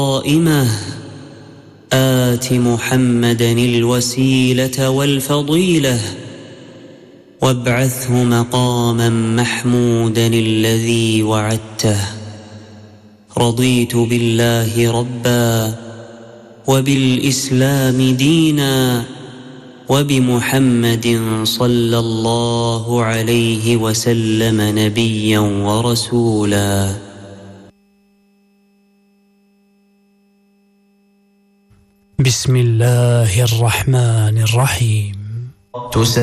قائمة آت محمدا الوسيلة والفضيلة وابعثه مقاما محمودا الذي وعدته. رضيت بالله ربا وبالإسلام دينا وبمحمد صلى الله عليه وسلم نبيا ورسولا. بسم الله الرحمن الرحيم.